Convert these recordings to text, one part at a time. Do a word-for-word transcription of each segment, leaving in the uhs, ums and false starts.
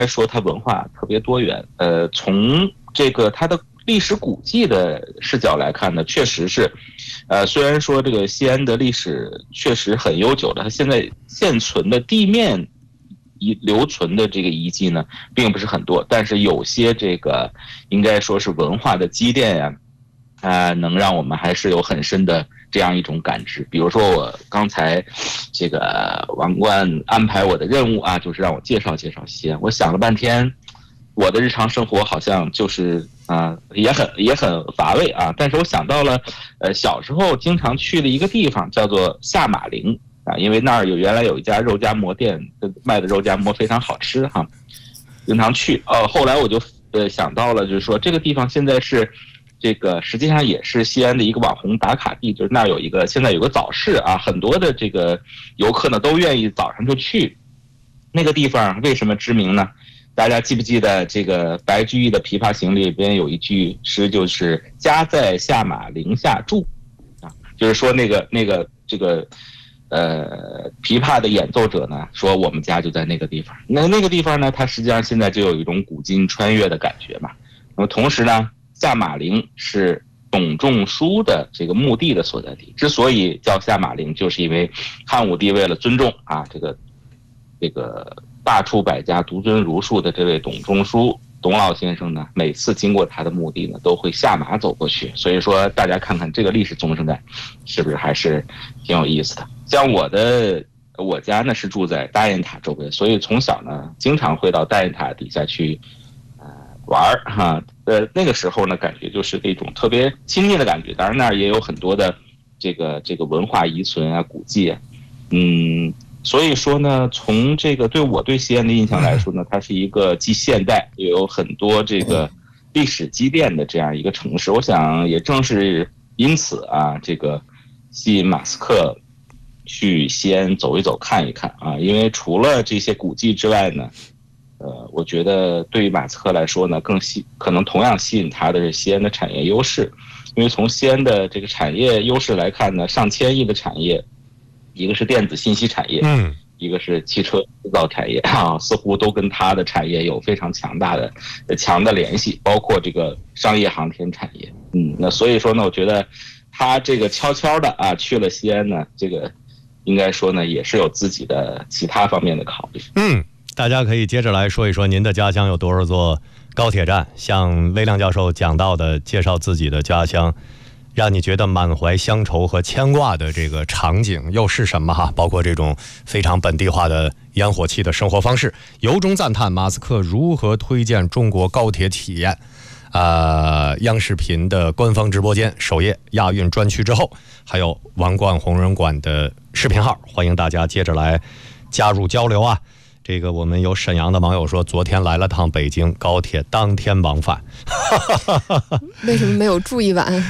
说它文化特别多元。呃，从这个它的历史古迹的视角来看呢，确实是，呃，虽然说这个西安的历史确实很悠久的，它现在现存的地面遗留存的这个遗迹呢，并不是很多，但是有些这个应该说是文化的积淀呀、啊，啊、呃，能让我们还是有很深的这样一种感知。比如说我刚才这个王冠安排我的任务啊，就是让我介绍介绍西安。我想了半天，我的日常生活好像就是啊、呃，也很也很乏味啊。但是我想到了，呃，小时候经常去的一个地方叫做下马陵啊，因为那儿有原来有一家肉夹馍店，卖的肉夹馍非常好吃哈，经常去。呃，后来我就呃想到了，就是说这个地方现在是这个实际上也是西安的一个网红打卡地，就是那儿有一个现在有个早市啊，很多的这个游客呢都愿意早上就去。那个地方为什么知名呢？大家记不记得这个白居易的《琵琶行》里边有一句诗，就是“家在下马陵下住”，啊，就是说那个那个这个呃琵琶的演奏者呢，说我们家就在那个地方。那那个地方呢，它实际上现在就有一种古今穿越的感觉嘛。那么同时呢，下马陵是董仲舒的这个墓地的所在地。之所以叫下马陵，就是因为汉武帝为了尊重啊这个这个大处百家独尊儒术的这位董仲舒董老先生呢，每次经过他的墓地呢，都会下马走过去。所以说大家看看这个历史纵深感是不是还是挺有意思的。像我的我家呢是住在大雁塔周围，所以从小呢经常会到大雁塔底下去呃玩哈。呃那个时候呢感觉就是那种特别亲密的感觉。当然那儿也有很多的这个这个文化遗存啊古迹啊，嗯所以说呢，从这个对我对西安的印象来说呢，它是一个既现代又有很多这个历史积淀的这样一个城市。我想也正是因此啊，这个吸引马斯克去西安走一走看一看啊，因为除了这些古迹之外呢，呃，我觉得对于马斯克来说呢，更吸可能同样吸引他的是西安的产业优势。因为从西安的这个产业优势来看呢，上千亿的产业。一个是电子信息产业，嗯，一个是汽车制造产业啊，似乎都跟它的产业有非常强大的、强的联系，包括这个商业航天产业，嗯，那所以说呢，我觉得他这个悄悄的啊去了西安呢，这个应该说呢也是有自己的其他方面的考虑。 嗯，大家可以接着来说一说您的家乡有多少座高铁站，像微亮教授讲到的，介绍自己的家乡。让你觉得满怀乡愁和牵挂的这个场景又是什么哈？包括这种非常本地化的烟火气的生活方式，由衷赞叹马斯克如何推荐中国高铁体验。呃，央视频的官方直播间首页亚运专区之后，还有王冠红人馆的视频号，欢迎大家接着来加入交流啊。这个我们有沈阳的网友说，昨天来了趟北京，高铁当天往返。 为什么没有住一晚？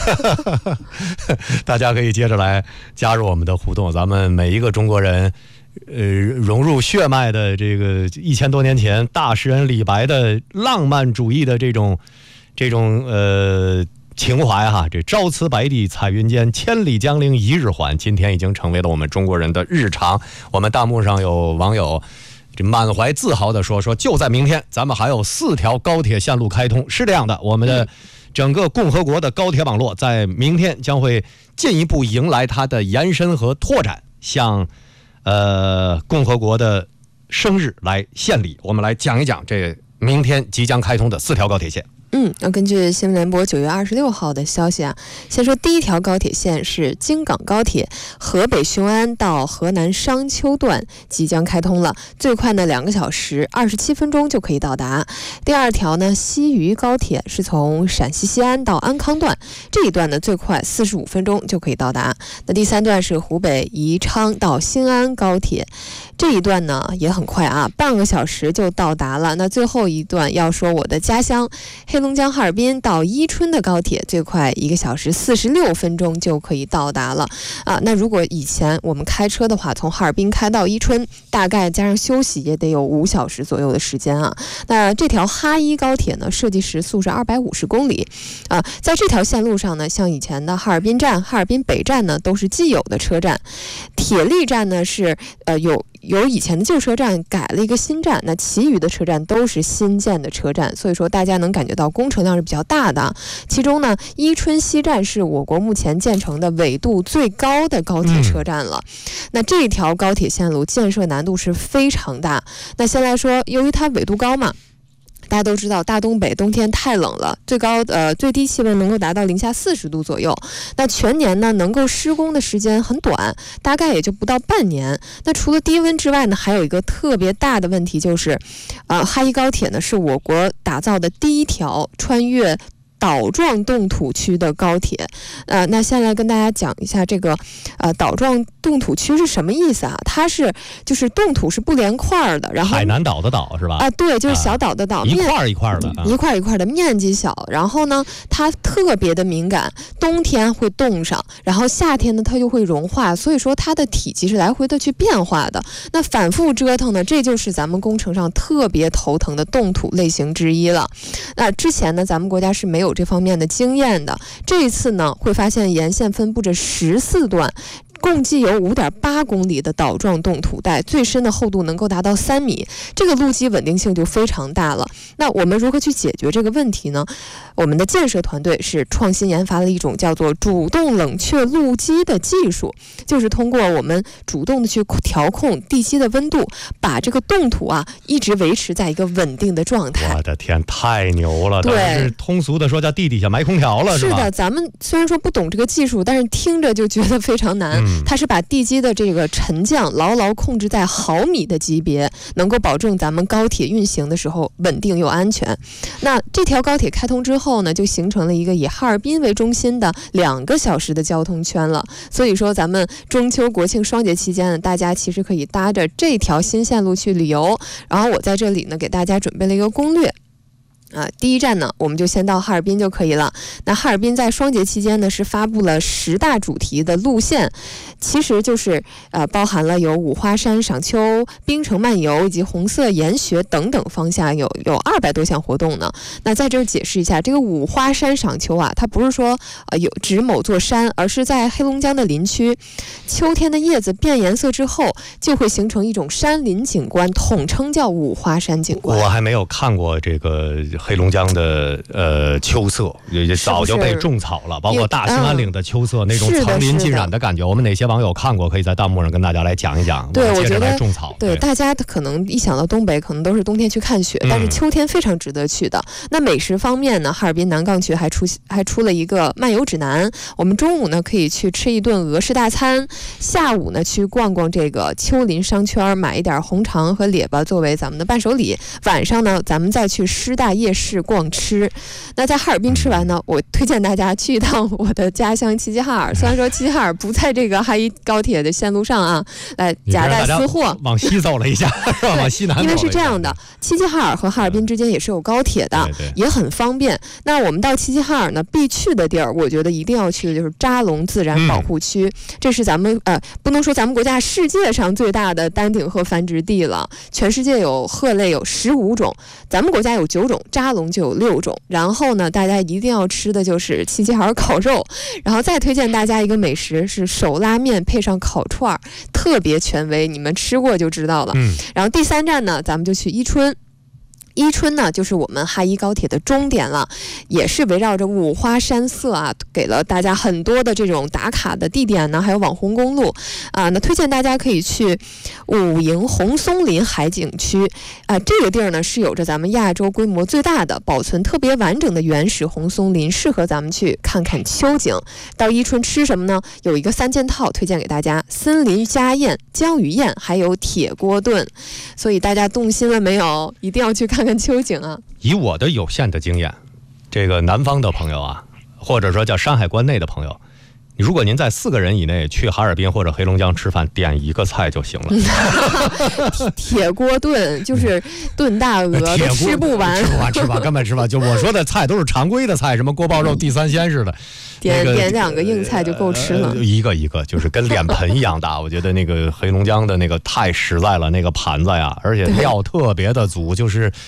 大家可以接着来加入我们的互动，咱们每一个中国人，呃，融入血脉的这个一千多年前大诗人李白的浪漫主义的这种这种呃情怀哈，这朝辞白帝彩云间，千里江陵一日还，今天已经成为了我们中国人的日常。我们弹幕上有网友这满怀自豪的说说，就在明天，咱们还有四条高铁线路开通。是这样的，我们的整个共和国的高铁网络在明天将会进一步迎来它的延伸和拓展，向呃共和国的生日来献礼。我们来讲一讲这明天即将开通的四条高铁线。 嗯，那根据新闻联播九月二十六号的消息啊，先说第一条高铁线是京港高铁，河北雄安到河南商丘段即将开通了，最快呢两个小时二十七分钟就可以到达。第二条呢西渝高铁是从陕西西安到安康段，这一段呢最快四十五分钟就可以到达。那第三段是湖北宜昌到新安高铁，这一段呢也很快啊，半个小时就到达了。那最后一段要说我的家乡黑龙江哈尔滨到伊春的高铁，最快一个小时四十六分钟就可以到达了啊。那如果以前我们开车的话，从哈尔滨开到伊春，大概加上休息也得有五小时左右的时间啊。那这条哈伊高铁呢，设计时速是二百五十公里啊。在这条线路上呢，像以前的哈尔滨站、哈尔滨北站呢，都是既有的车站。铁力站呢是呃有由以前的旧车站改了一个新站，那其余的车站都是新建的车站，所以说大家能感觉到工程量是比较大的。其中呢，伊春西站是我国目前建成的纬度最高的高铁车站了。嗯、那这条高铁线路建设难度是非常大。那先来说，由于它纬度高嘛。大家都知道，大东北冬天太冷了，最高呃最低气温能够达到零下四十度左右。那全年呢，能够施工的时间很短，大概也就不到半年。那除了低温之外呢，还有一个特别大的问题就是，呃，哈伊高铁呢是我国打造的第一条穿越岛状冻土区的高铁。呃，那先来跟大家讲一下这个，呃，岛状冻土区是什么意思啊？它是就是冻土是不连块的，然后海南岛的岛是吧？ 啊，对，就是小岛的岛， 啊、一块一块的， 一块一块的，面积小。然后呢，它特别的敏感，冬天会冻上，然后夏天呢它就会融化，所以说它的体积是来回的去变化的。那反复折腾呢，这就是咱们工程上特别头疼的冻土类型之一了。那之前呢，咱们国家是没有有这方面的经验的，这一次呢，会发现沿线分布着十四段。共计有 五点八公里的岛状冻土带，最深的厚度能够达到三米，这个路基稳定性就非常大了。那我们如何去解决这个问题呢？我们的建设团队是创新研发了一种叫做主动冷却路基的技术，就是通过我们主动的去调控地基的温度，把这个冻土啊一直维持在一个稳定的状态。 我的天，太牛了！ 对， 是通俗的说叫地底下埋空调了，是吧？ 是的，咱们虽然说不懂这个技术，但是听着就觉得非常难。嗯、它是把地基的这个沉降牢牢控制在毫米的级别，能够保证咱们高铁运行的时候稳定又安全。那这条高铁开通之后呢，就形成了一个以哈尔滨为中心的两个小时的交通圈了。所以说，咱们中秋国庆双节期间呢，大家其实可以搭着这条新线路去旅游。然后我在这里呢，给大家准备了一个攻略。啊，第一站呢，我们就先到哈尔滨就可以了。那哈尔滨在双节期间呢，是发布了十大主题的路线，其实就是呃包含了有五花山赏秋、冰城漫游以及红色研学等等方向，有有二百多项活动呢。那在这儿解释一下，这个五花山赏秋啊，它不是说呃有指某座山，而是在黑龙江的林区，秋天的叶子变颜色之后，就会形成一种山林景观，统称叫五花山景观。 我还没有看过这个黑龙江的呃秋色，也早就被种草了，包括大兴安岭的秋色，那种层林尽染的感觉。我们哪些网友看过，可以在弹幕上跟大家来讲一讲。 对，我觉得种草。 对，大家可能一想到东北，可能都是冬天去看雪，但是秋天非常值得去的。嗯、那美食方面呢，哈尔滨南岗区还出还出了一个漫游指南。我们中午呢可以去吃一顿俄式大餐，下午呢去逛逛这个丘陵商圈，买一点红肠和列巴作为咱们的伴手礼。晚上呢，咱们再去师大夜市逛吃。那在哈尔滨吃完呢，我推荐大家去一趟我的家乡齐齐哈尔。虽然说齐齐哈尔不在这个哈伊高铁的线路上啊，来夹带私货， 往西走了一下，往西南走了一下。 因为是这样的，齐齐哈尔和哈尔滨之间也是有高铁的， 对对， 也很方便。那我们到齐齐哈尔呢，必去的地儿，我觉得一定要去的就是扎龙自然保护区。嗯、这是咱们呃，不能说咱们国家世界上最大的丹顶鹤繁殖地了。全世界有鹤类有十五种，咱们国家有九种，扎龙就有六种。然后呢，大家一定要吃的就是齐齐哈尔烤肉，然后再推荐大家一个美食是手拉面配上烤串，特别权威，你们吃过就知道了。嗯、然后第三站呢，咱们就去伊春。伊春呢，就是我们哈伊高铁的终点了，也是围绕着五花山色啊，给了大家很多的这种打卡的地点呢，还有网红公路啊。那推荐大家可以去武营红松林海景区啊，这个地儿呢是有着咱们亚洲规模最大的、保存特别完整的原始红松林，适合咱们去看看秋景。到伊春吃什么呢？有一个三件套推荐给大家：森林家宴、江鱼宴，还有铁锅炖。所以大家动心了没有？一定要去看看秋景啊！ 以我的有限的经验，这个南方的朋友啊，或者说叫山海关内的朋友，如果您在四个人以内去哈尔滨或者黑龙江吃饭，点一个菜就行了。 铁锅炖就是炖大鹅，都吃不完， 吃不完，吃不完，根本吃不完。就我说的菜都是常规的菜，什么锅包肉、地三鲜似的， 点、 那个、 点两个硬菜就够吃了。 呃、一个一个就是跟脸盆一样大。我觉得那个黑龙江的那个太实在了，那个盘子呀，而且料特别的足，就是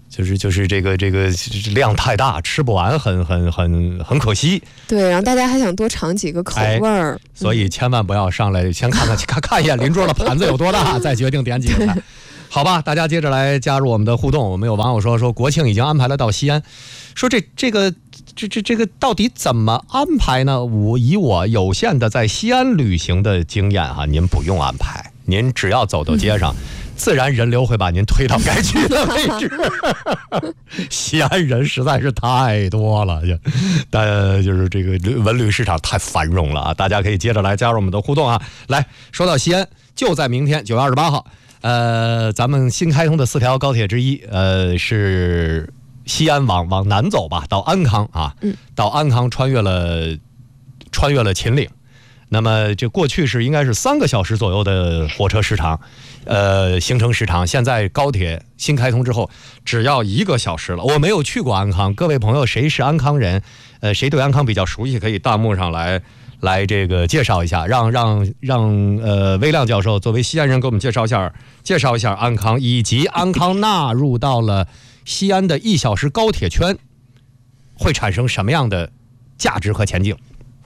就是就是这个这个量太大，吃不完，很很很很可惜。 对，然后大家还想多尝几个口味儿、哎， 所以千万不要上来先看看看看一眼邻桌的盘子有多大，再决定点几个菜。好吧，大家接着来加入我们的互动。我们有网友说说国庆已经安排了到西安，说这这个这这这个到底怎么安排呢？我以我有限的在西安旅行的经验哈、啊，您不用安排，您只要走到街上。嗯，自然人流会把您推到该去的位置。西安人实在是太多了，就，但就是这个文旅市场太繁荣了啊！大家可以接着来加入我们的互动啊！来说到西安，就在明天九月二十八号，呃，咱们新开通的四条高铁之一，呃，是西安往往南走吧，到安康啊，到安康穿越了穿越了秦岭。那么这过去是应该是三个小时左右的火车时长，呃，行程时长。现在高铁新开通之后，只要一个小时了。我没有去过安康，各位朋友谁是安康人？呃，谁对安康比较熟悉，可以弹幕上来来这个介绍一下，让让让呃微亮教授作为西安人给我们介绍一下介绍一下安康，以及安康纳入到了西安的一小时高铁圈，会产生什么样的价值和前景？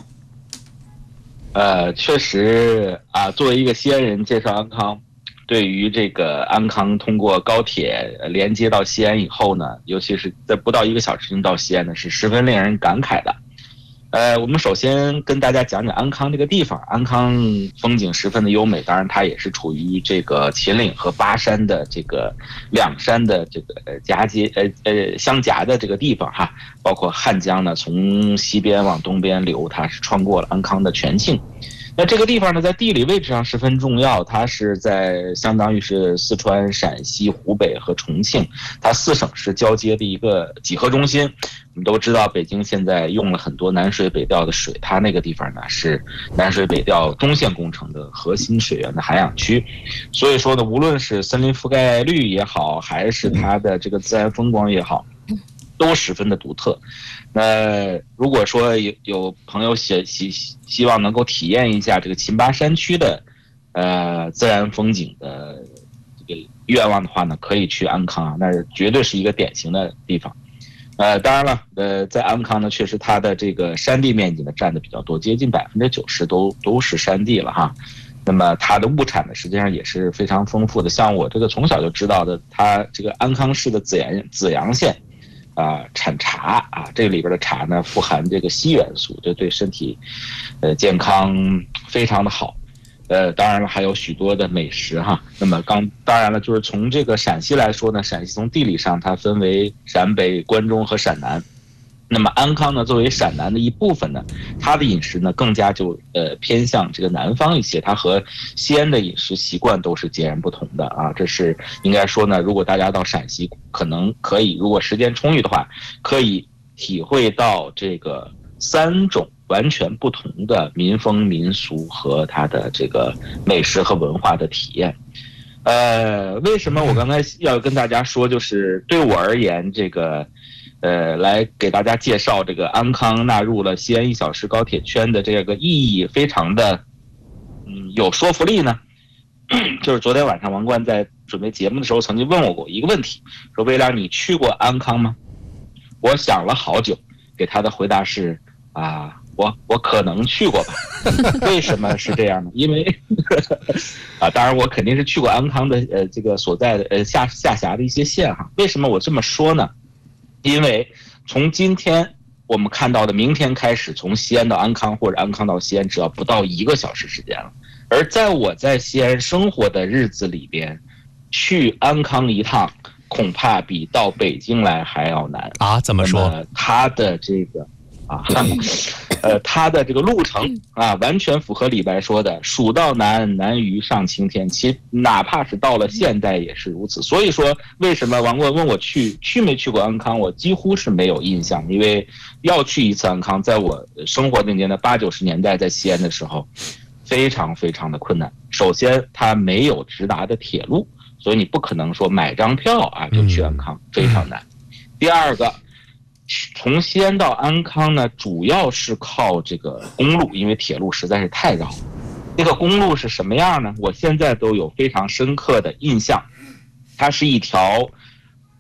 呃，确实啊，作为一个西安人介绍安康，对于这个安康通过高铁连接到西安以后呢，尤其是在不到一个小时就到西安呢，是十分令人感慨的。呃，我们首先跟大家讲讲安康这个地方。安康风景十分的优美，当然它也是处于这个秦岭和巴山的这个两山的这个夹接呃呃相夹的这个地方哈，包括汉江呢从西边往东边流，它是穿过了安康的全境。那这个地方呢，在地理位置上十分重要，它是在相当于是四川、陕西、湖北和重庆，它四省市交接的一个几何中心。我们都知道，北京现在用了很多南水北调的水，它那个地方呢是南水北调中线工程的核心水源的涵养区，所以说呢，无论是森林覆盖率也好，还是它的这个自然风光也好，都十分的独特。那如果说有有朋友希希希望能够体验一下这个秦巴山区的呃自然风景的这个愿望的话呢，可以去安康啊，那绝对是一个典型的地方。呃，当然了，呃，在安康呢，确实它的这个山地面积呢占的比较多，接近百分之九十都都是山地了哈。那么它的物产呢，实际上也是非常丰富的。像我这个从小就知道的，它这个安康市的紫阳紫阳县。啊，产茶啊，这里边的茶呢富含这个硒元素，这对身体，呃，健康非常的好。呃，当然了，还有许多的美食哈。那么刚当然了，就是从这个陕西来说呢，陕西从地理上它分为陕北、关中和陕南。那么安康呢，作为陕南的一部分呢，它的饮食呢更加就呃偏向这个南方一些，它和西安的饮食习惯都是截然不同的啊。这是应该说呢，如果大家到陕西，可能可以，如果时间充裕的话，可以体会到这个三种完全不同的民风民俗和它的这个美食和文化的体验。呃，为什么我刚才要跟大家说，就是对我而言，这个。呃，来给大家介绍这个安康纳入了西安一小时高铁圈的这个意义非常的，嗯，有说服力呢。就是昨天晚上王冠在准备节目的时候曾经问我过一个问题，说微亮，你去过安康吗？我想了好久，给他的回答是啊，我我可能去过吧。为什么是这样呢？因为啊，当然我肯定是去过安康的呃这个所在的呃下下辖的一些县哈。为什么我这么说呢？因为从今天我们看到的明天开始，从西安到安康或者安康到西安只要不到一个小时时间了。而在我在西安生活的日子里边，去安康一趟恐怕比到北京来还要难啊！怎么说？ 它的这个啊，呃，它的这个路程啊，完全符合李白说的“蜀道难，难于上青天”。其哪怕是到了现代也是如此。所以说，为什么王冠问我去去没去过安康，我几乎是没有印象，因为要去一次安康，在我生活那年的八九十年代，在西安的时候，非常非常的困难。首先，它没有直达的铁路，所以你不可能说买张票啊就去安康，非常难。第二个。从西安到安康呢，主要是靠这个公路，因为铁路实在是太绕。这个公路是什么样呢？我现在都有非常深刻的印象，它是一条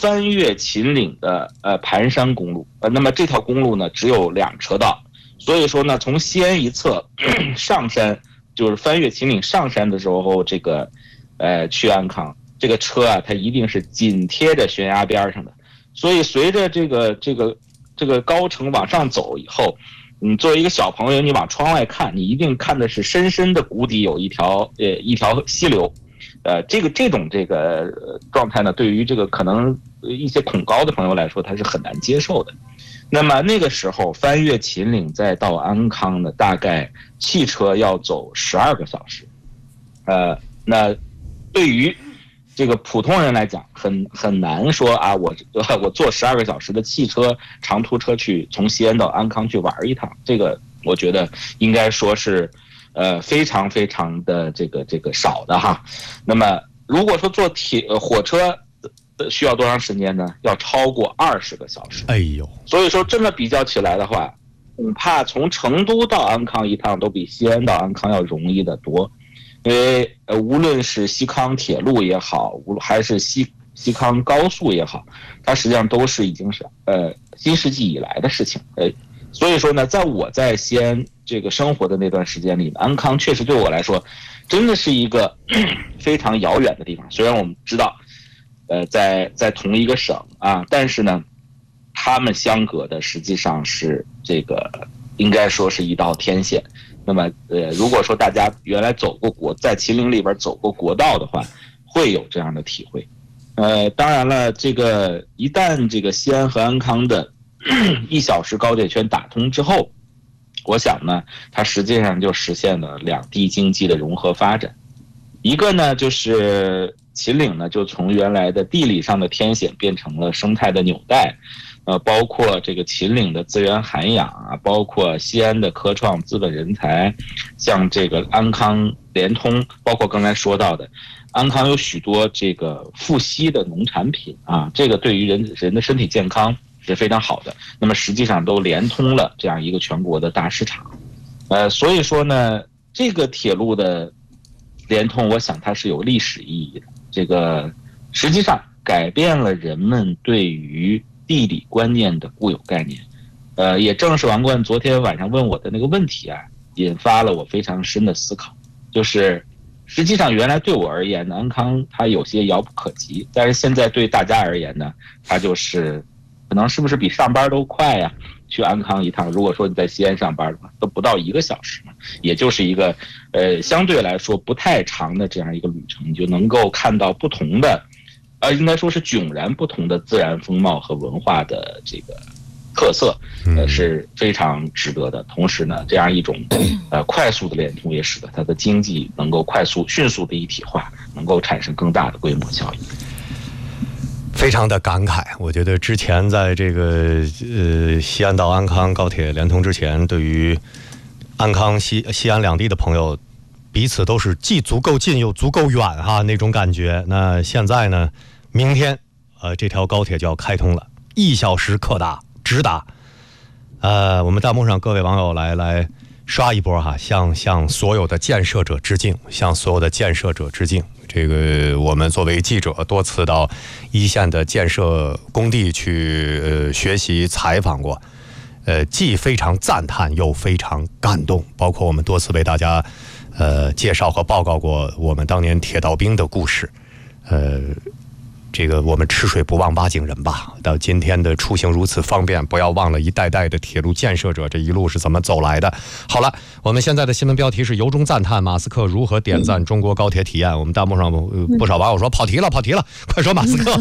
翻越秦岭的呃盘山公路，呃，那么这条公路呢只有两车道，所以说呢，从西安一侧上山，就是翻越秦岭上山的时候，这个呃去安康，这个车啊，它一定是紧贴着悬崖边上的，所以随着这个这个这个高程往上走以后，你作为一个小朋友，你往窗外看，你一定看的是深深的谷底有一条呃一条溪流。呃，这个这种这个状态呢，对于这个可能一些恐高的朋友来说，他是很难接受的。那么那个时候翻越秦岭再到安康呢，大概汽车要走十二个小时。呃，那对于这个普通人来讲，很很难说啊，我我坐十二个小时的汽车长途车去从西安到安康去玩一趟，这个我觉得应该说是。呃，非常非常的这个这个少的哈，那么如果说坐铁呃火车需要多长时间呢？要超过二十个小时。 哎呦， 所以说这么比较起来的话，恐怕从成都到安康一趟都比西安到安康要容易得多，因为呃无论是西康铁路也好，无还是西西康高速也好，它实际上都是已经是呃新世纪以来的事情，呃。所以说呢，在我在西安这个生活的那段时间里，安康确实对我来说，真的是一个非常遥远的地方。虽然我们知道，呃，在在同一个省啊，但是呢，他们相隔的实际上是这个应该说是一道天线。那么，呃，如果说大家原来走过国在秦岭里边走过国道的话，会有这样的体会。呃，当然了，这个一旦这个西安和安康的一小时高铁圈打通之后，我想呢，它实际上就实现了两地经济的融合发展。一个呢，就是秦岭呢，就从原来的地理上的天险变成了生态的纽带，呃，包括这个秦岭的资源涵养啊，包括西安的科创资本人才，像这个安康联通，包括刚才说到的，安康有许多这个富硒的农产品啊，这个对于人人的身体健康是非常好的，那么实际上都连通了这样一个全国的大市场，呃，所以说呢，这个铁路的连通，我想它是有历史意义的。这个实际上改变了人们对于地理观念的固有概念，呃，也正是王冠昨天晚上问我的那个问题啊，引发了我非常深的思考，就是实际上原来对我而言呢，安康它有些遥不可及，但是现在对大家而言呢，它就是可能是不是比上班都快呀？去安康一趟，如果说你在西安上班的话，都不到一个小时嘛，也就是一个呃相对来说不太长的这样一个旅程，你就能够看到不同的，呃，应该说是迥然不同的自然风貌和文化的这个特色，呃，是非常值得的。同时呢，这样一种呃快速的联通，也使得它的经济能够快速、迅速的一体化，能够产生更大的规模效益。 非常的感慨，我觉得之前在这个呃西安到安康高铁连通之前，对于安康西西安两地的朋友，彼此都是既足够近又足够远哈那种感觉。那现在呢，明天呃这条高铁就要开通了，一小时可达直达。呃，我们弹幕上各位网友来来刷一波哈，向向所有的建设者致敬，向所有的建设者致敬。这个我们作为记者多次到一线的建设工地去呃学习采访过，呃，既非常赞叹又非常感动。包括我们多次为大家呃介绍和报告过我们当年铁道兵的故事，呃。这个我们吃水不忘挖井人吧，到今天的出行如此方便，不要忘了一代代的铁路建设者这一路是怎么走来的。好了，我们现在的新闻标题是由衷赞叹马斯克如何点赞中国高铁体验。我们弹幕上不少网友说跑题了跑题了，快说马斯克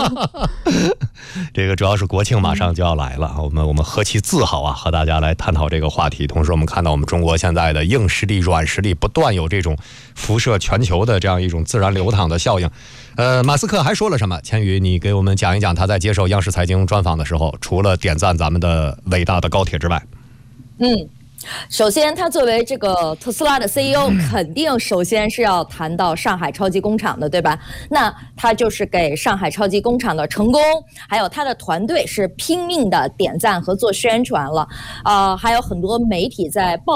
这个主要是国庆马上就要来了，我们我们何其自豪啊，和大家来探讨这个话题。同时我们看到我们中国现在的硬实力软实力不断有这种辐射全球的这样一种自然流淌的效应。呃，马斯克还说了什么？千羽，你给我们讲一讲他在接受央视财经专访的时候，除了点赞咱们的伟大的高铁之外， 嗯。首先，他作为这个特斯拉的 C E O， 肯定首先是要谈到上海超级工厂的，对吧？那他就是给上海超级工厂的成功，还有他的团队是拼命的点赞和做宣传了。呃，还有很多媒体在报道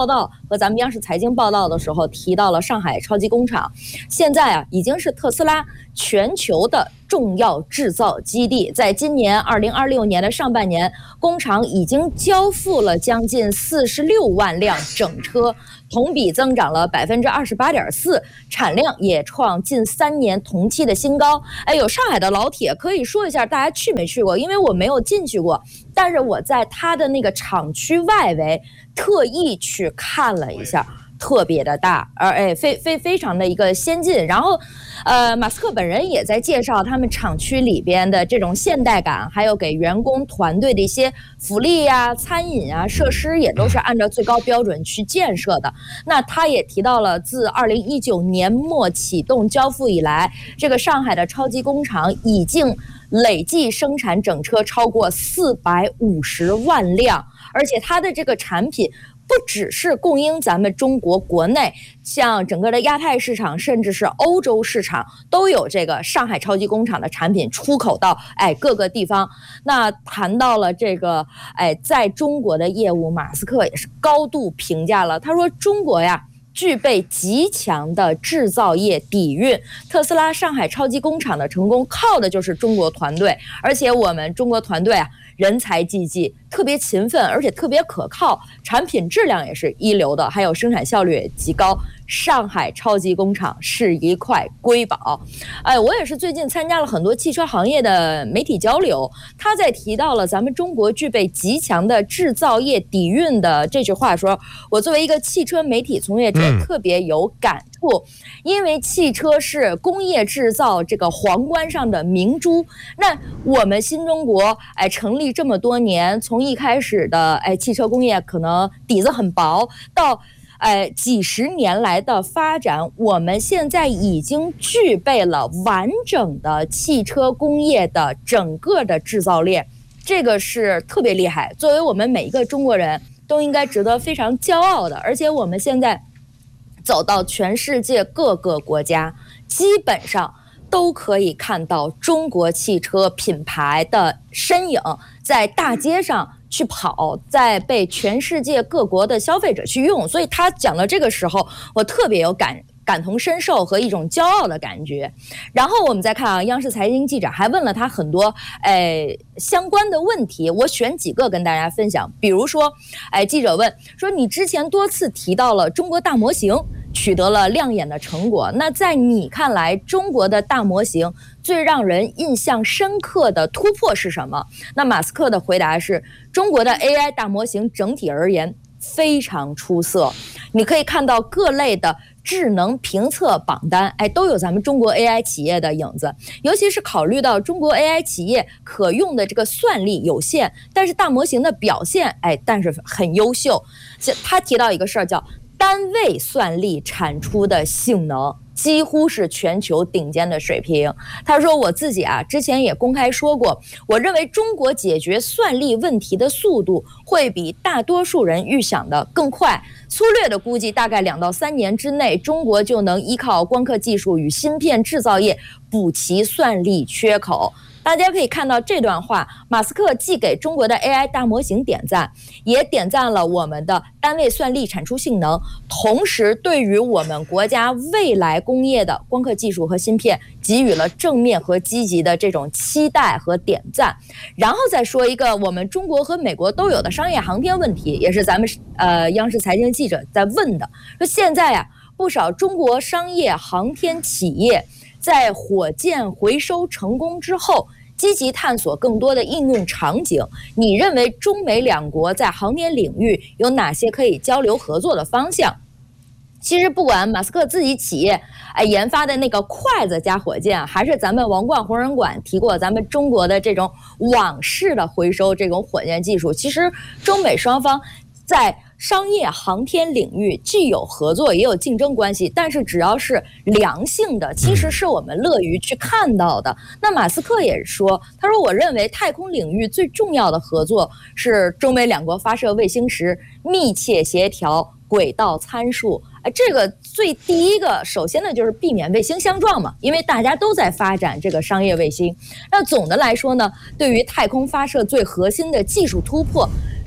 和咱们央视财经报道的时候提到了上海超级工厂，现在啊已经是特斯拉全球的重要制造基地。在今年二零二六年的上半年，工厂已经交付了将近四十六万辆整车，同比增长了百分之二十八点四，产量也创近三年同期的新高。哎，有上海的老铁可以说一下，大家去没去过？因为我没有进去过，但是我在它的那个厂区外围特意去看了一下。特别的大，而哎，非非非常的一个先进。然后，呃，马斯克本人也在介绍他们厂区里边的这种现代感，还有给员工团队的一些福利呀、餐饮啊、设施也都是按照最高标准去建设的。那他也提到了，自二零一九年末启动交付以来，这个上海的超级工厂已经累计生产整车超过四百五十万辆，而且它的这个产品不只是供应咱们中国国内，像整个的亚太市场，甚至是欧洲市场，都有这个上海超级工厂的产品出口到哎各个地方。那谈到了这个哎在中国的业务，马斯克也是高度评价了。他说中国呀具备极强的制造业底蕴，特斯拉上海超级工厂的成功靠的就是中国团队，而且我们中国团队啊人才济济，特别勤奋，而且特别可靠，产品质量也是一流的，还有生产效率也极高。上海超级工厂是一块瑰宝。哎，我也是最近参加了很多汽车行业的媒体交流，他在提到了咱们中国具备极强的制造业底蕴的这句话说，我作为一个汽车媒体从业者特别有感触，嗯、因为汽车是工业制造这个皇冠上的明珠。那我们新中国哎成立这么多年，从一开始的哎汽车工业可能底子很薄，到呃，几十年来的发展，我们现在已经具备了完整的汽车工业的整个的制造链，这个是特别厉害。作为我们每一个中国人都应该值得非常骄傲的。而且我们现在走到全世界各个国家，基本上都可以看到中国汽车品牌的身影在大街上去跑，在被全世界各国的消费者去用。所以他讲到这个时候，我特别有感感同身受和一种骄傲的感觉。然后我们再看啊，央视财经记者还问了他很多哎相关的问题，我选几个跟大家分享。比如说，哎，记者问说，你之前多次提到了中国大模型取得了亮眼的成果，那在你看来，中国的大模型最让人印象深刻的突破是什么？那马斯克的回答是，中国的 A I 大模型整体而言非常出色，你可以看到各类的智能评测榜单，哎，都有咱们中国 A I 企业的影子。尤其是考虑到中国 A I 企业可用的这个算力有限，但是大模型的表现，哎，但是很优秀。他提到一个事儿叫单位算力产出的性能几乎是全球顶尖的水平。他说我自己啊，之前也公开说过，我认为中国解决算力问题的速度会比大多数人预想的更快。粗略的估计，大概两到三年之内，中国就能依靠光刻技术与芯片制造业补齐算力缺口。大家可以看到这段话，马斯克既给中国的 A I 大模型点赞，也点赞了我们的单位算力产出性能，同时对于我们国家未来工业的光刻技术和芯片给予了正面和积极的这种期待和点赞。然后再说一个我们中国和美国都有的商业航天问题，也是咱们呃央视财经记者在问的，说现在呀、啊，不少中国商业航天企业在火箭回收成功之后，积极探索更多的应用场景。你认为中美两国在航天领域有哪些可以交流合作的方向？其实不管马斯克自己企业哎研发的那个筷子加火箭，还是咱们王冠红人馆提过咱们中国的这种网式的回收这种火箭技术，其实中美双方在商业航天领域既有合作也有竞争关系，但是只要是良性的，其实是我们乐于去看到的。那马斯克也说，他说我认为太空领域最重要的合作是中美两国发射卫星时密切协调轨道参数。哎，这个最第一个首先呢就是避免卫星相撞嘛，因为大家都在发展这个商业卫星。那总的来说呢，对于太空发射最核心的技术突破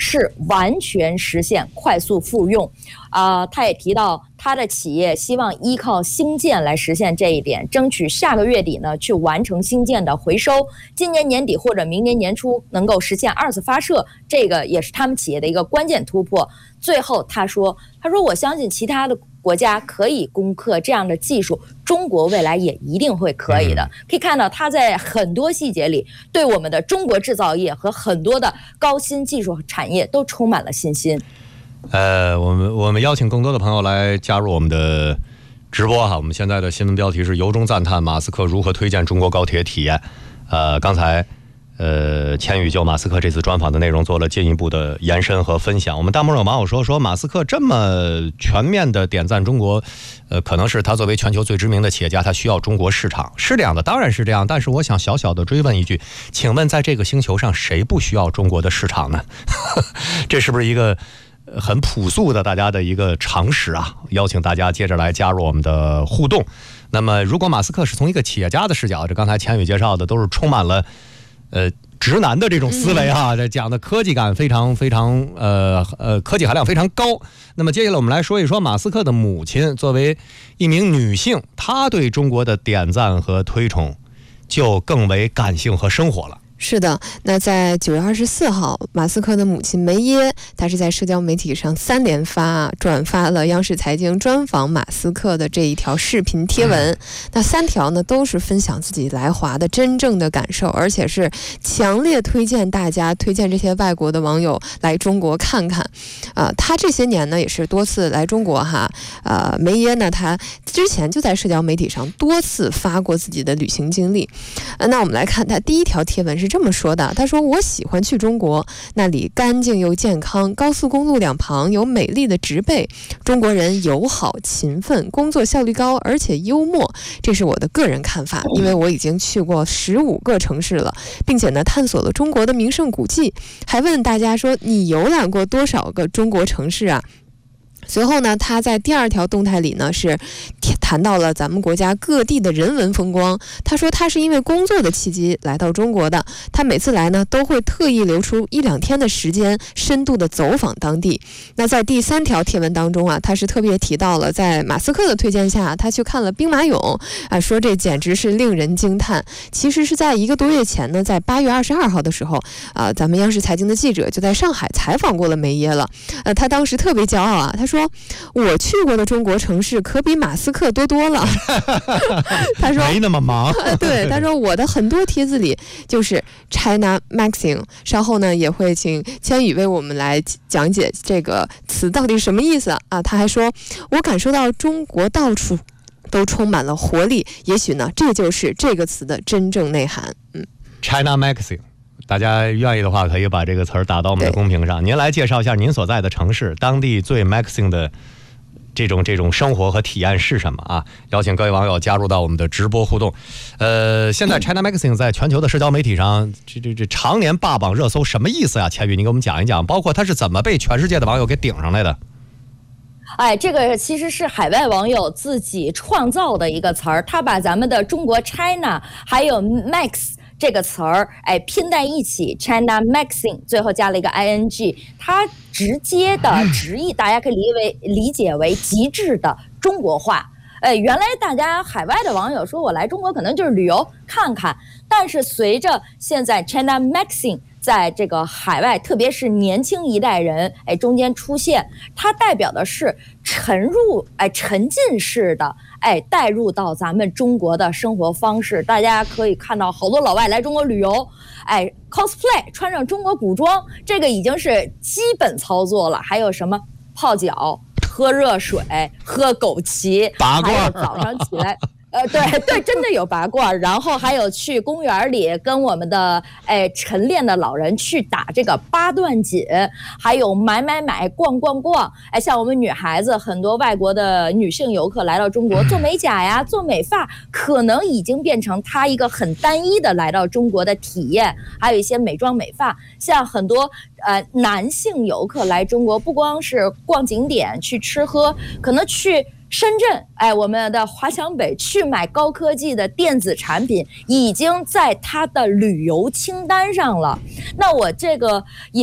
是完全实现快速复用。啊、呃，他也提到他的企业希望依靠星舰来实现这一点，争取下个月底呢去完成星舰的回收，今年年底或者明年年初能够实现二次发射，这个也是他们企业的一个关键突破。最后他说，他说我相信其他的国家可以攻克这样的技术，中国未来也一定会可以的。可以看到他在很多细节里对我们的中国制造业和很多的高新技术产业都充满了信心。 呃，我们我们邀请更多的朋友来加入我们的直播哈。我们现在的新闻标题是由衷赞叹马斯克如何推荐中国高铁体验。呃，刚才呃千羽就马斯克这次专访的内容做了进一步的延伸和分享。我们弹幕上有网友说说马斯克这么全面的点赞中国，呃，可能是他作为全球最知名的企业家，他需要中国市场，是这样的，当然是这样。但是我想小小的追问一句，请问在这个星球上谁不需要中国的市场呢？这是不是一个很朴素的大家的一个常识啊？邀请大家接着来加入我们的互动。那么如果马斯克是从一个企业家的视角，这刚才千羽介绍的都是充满了呃直男的这种思维哈，这讲的科技感非常非常呃呃科技含量非常高。那么接下来我们来说一说马斯克的母亲，作为一名女性，她对中国的点赞和推崇就更为感性和生活了。 是的，那在九月二十四号，马斯克的母亲梅耶，她是在社交媒体上三连发转发了央视财经专访马斯克的这一条视频贴文。那三条呢都是分享自己来华的真正的感受，而且是强烈推荐大家推荐这些外国的网友来中国看看。呃，他这些年呢也是多次来中国哈。呃，梅耶呢，他之前就在社交媒体上多次发过自己的旅行经历。呃，那我们来看他第一条贴文是这么说的，他说我喜欢去中国，那里干净又健康，高速公路两旁有美丽的植被，中国人友好勤奋，工作效率高，而且幽默，这是我的个人看法，因为我已经去过十五个城市了，并且呢探索了中国的名胜古迹。还问大家说你游览过多少个中国城市啊？随后呢，他在第二条动态里呢是谈到了咱们国家各地的人文风光。他说他是因为工作的契机来到中国的，他每次来呢都会特意留出一两天的时间，深度的走访当地。那在第三条贴文当中啊，他是特别提到了在马斯克的推荐下，他去看了兵马俑啊，说这简直是令人惊叹。其实是在一个多月前呢，在八月二十二号的时候啊，咱们央视财经的记者就在上海采访过了梅耶了。呃，他当时特别骄傲啊，他说我去过的中国城市可比马斯克多多了。他说没那么忙。 对，他说我的很多帖子里就是 China Maxing。稍后呢也会请千羽为我们来讲解这个词到底什么意思啊。他还说我感受到中国到处都充满了活力，也许呢这就是这个词的真正内涵。嗯 China Maxing，大家愿意的话可以把这个词儿打到我们的公屏上。您来介绍一下您所在的城市当地最 maxing 的这种这种生活和体验是什么啊？邀请各位网友加入到我们的直播互动。呃，现在 China Maxing 在全球的社交媒体上这这这常年霸榜热搜，什么意思啊？千羽，你给我们讲一讲，包括它是怎么被全世界的网友给顶上来的？ 哎，这个其实是海外网友自己创造的一个词儿，他把咱们的中国 China 还有 Max这个词儿，哎，拼在一起 ，China Maxing， 最后加了一个 ing， 它直接的直译，大家可以理为理解为极致的中国化。哎，原来大家海外的网友说我来中国可能就是旅游看看，但是随着现在 China Maxing在这个海外，特别是年轻一代人，哎，中间出现，它代表的是沉入，哎，沉浸式的，哎，带入到咱们中国的生活方式。大家可以看到好多老外来中国旅游，哎 ，cosplay 穿上中国古装，这个已经是基本操作了。还有什么泡脚、喝热水、喝枸杞， 拔罐， 还有早上起来。呃，对对，真的有拔罐，然后还有去公园里跟我们的哎晨练的老人去打这个八段锦，还有买买买、逛逛逛。哎，像我们女孩子，很多外国的女性游客来到中国做美甲呀、做美发，可能已经变成她一个很单一的来到中国的体验。还有一些美妆美发，像很多呃男性游客来中国，不光是逛景点、去吃喝，可能去深圳，哎，我们的华强北去买高科技的电子产品，已经在他的旅游清单上了。那我这个也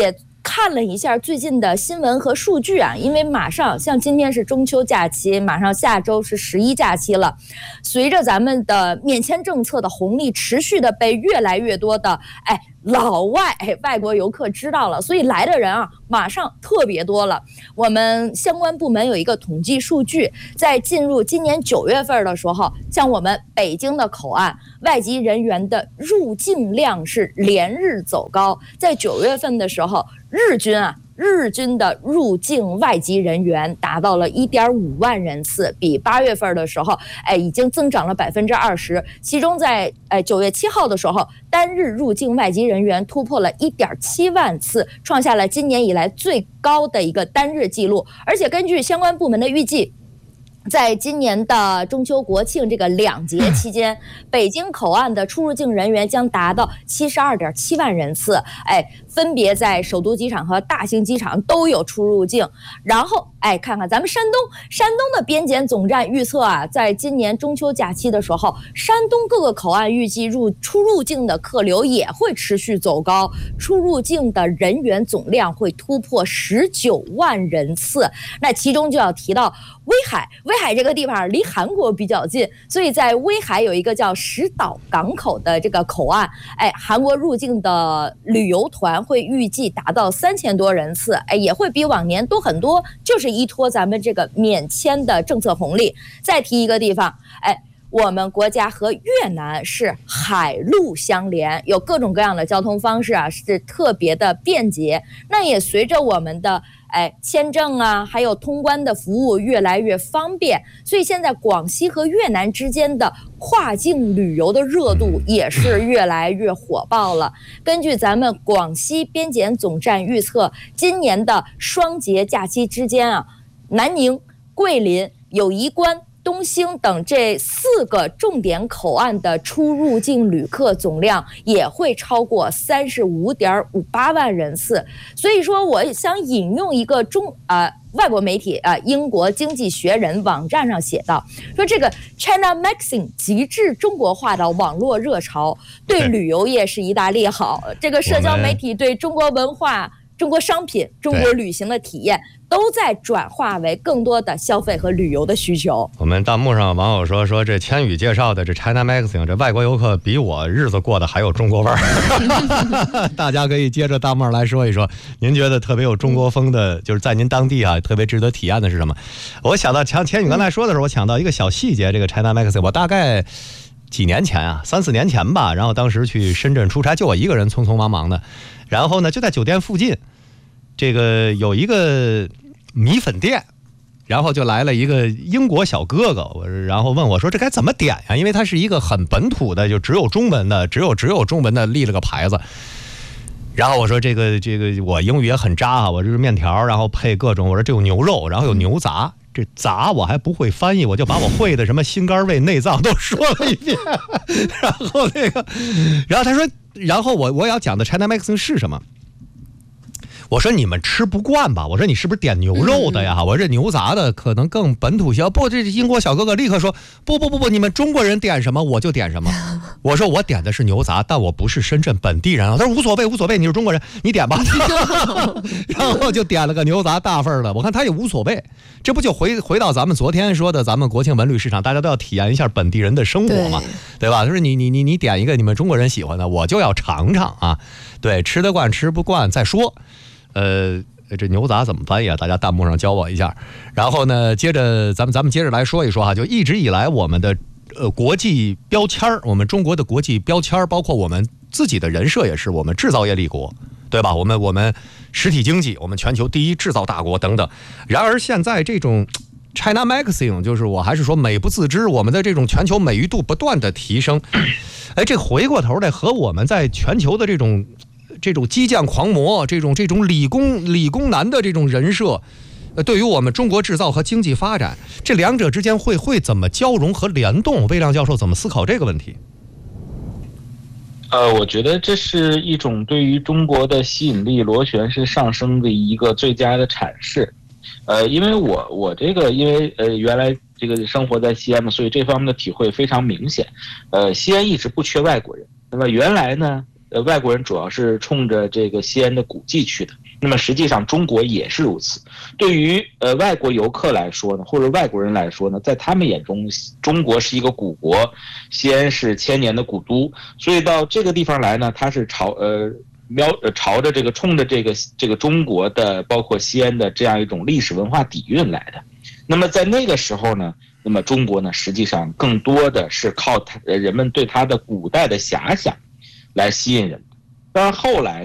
看了一下最近的新闻和数据啊，因为马上像今天是中秋假期，马上下周是十一假期了。随着咱们的免签政策的红利持续的被越来越多的哎老外哎外国游客知道了，所以来的人啊马上特别多了。我们相关部门有一个统计数据，在进入今年九月份的时候，像我们北京的口岸外籍人员的入境量是连日走高，在九月份的时候，日均啊日均的入境外籍人员达到了一点五万人次，比八月份的时候，哎，已经增长了百分之二十。其中在哎九月七号的时候，单日入境外籍人员突破了一点七万次，创下了今年以来最高的一个单日记录。而且根据相关部门的预计，在今年的中秋国庆这个两节期间，北京口岸的出入境人员将达到七十二点七万人次，哎，分别在首都机场和大型机场都有出入境。然后，哎，看看咱们山东，山东的边检总站预测啊，在今年中秋假期的时候，山东各个口岸预计入出入境的客流也会持续走高，出入境的人员总量会突破十九万人次。那其中就要提到威海，威海这个地方离韩国比较近，所以在威海有一个叫石岛港口的这个口岸，哎，韩国入境的旅游团会预计达到三千多人次，哎，也会比往年多很多，就是依托咱们这个免签的政策红利。再提一个地方，哎，我们国家和越南是海陆相连，有各种各样的交通方式啊，是特别的便捷。那也随着我们的哎签证啊，还有通关的服务越来越方便，所以现在广西和越南之间的跨境旅游的热度也是越来越火爆了。根据咱们广西边检总站预测，今年的双节假期之间啊，南宁、桂林、友谊关、东兴等这四个重点口岸的出入境旅客总量也会超过三十五点五八万人次。所以说，我想引用一个中啊、呃、外国媒体啊、呃、英国经济学人网站上写道，说这个 China Maxing 极致中国化的网络热潮对旅游业是一大利好。这个社交媒体对中国文化、中国商品、中国旅行的体验都在转化为更多的消费和旅游的需求。 我们弹幕上网友说说这千羽介绍的这 China Magazine 这外国游客比我日子过得还有中国味儿。大家可以接着弹幕来说一说，您觉得特别有中国风的，就是在您当地啊特别值得体验的是什么？我想到像千羽刚才说的时候，我想到一个小细节，这个 China Magazine 我大概几年前啊，三四年前吧，然后当时去深圳出差，就我一个人匆匆忙忙的，然后呢就在酒店附近这个有一个米粉店，然后就来了一个英国小哥哥，我然后问我说这该怎么点呀？因为它是一个很本土的，就只有中文的，只有只有中文的立了个牌子。然后我说这个这个我英语也很渣啊，我这是面条，然后配各种，我说这有牛肉，然后有牛杂，这杂我还不会翻译，我就把我会的什么心肝胃内脏都说了一遍。然后那个，然后他说，然后我我要讲的 China Magazine 是什么？我说你们吃不惯吧？我说你是不是点牛肉的呀？嗯、我说这牛杂的可能更本土些。不，这英国小哥哥立刻说不不不不，你们中国人点什么我就点什么。我说我点的是牛杂，但我不是深圳本地人啊。他说无所谓无所谓，你是中国人，你点吧。然后就点了个牛杂大份的，我看他也无所谓。这不就回回到咱们昨天说的，咱们国庆文旅市场，大家都要体验一下本地人的生活嘛， 对, 对吧？就是你你你你点一个你们中国人喜欢的，我就要尝尝啊。对，吃得惯吃不惯再说。呃，这牛杂怎么翻译啊？大家弹幕上教我一下。然后呢，接着咱们咱们接着来说一说哈，就一直以来我们的呃国际标签，我们中国的国际标签，包括我们自己的人设也是，我们制造业立国，对吧？我们我们实体经济，我们全球第一制造大国等等。然而现在这种 China Magazine， 就是我还是说美不自知，我们的这种全球美誉度不断的提升。哎，这回过头来和我们在全球的这种。这种激将狂魔，这种这种理工理工男的这种人设，呃，对于我们中国制造和经济发展，这两者之间会会怎么交融和联动？魏亮教授怎么思考这个问题？ 呃，我觉得这是一种对于中国的吸引力螺旋式上升的一个最佳的阐释。呃，因为我我这个因为呃原来这个生活在西安嘛，所以这方面的体会非常明显。呃，西安一直不缺外国人，那么原来呢？ 呃外国人主要是冲着这个西安的古迹去的。那么实际上中国也是如此。对于呃外国游客来说呢，或者外国人来说呢，在他们眼中，中国是一个古国，西安是千年的古都，所以到这个地方来呢，它是朝呃瞄呃朝着这个冲着这个这个中国的包括西安的这样一种历史文化底蕴来的。那么在那个时候呢，那么中国呢，实际上更多的是靠它人们对它的古代的遐想来吸引人。当然后来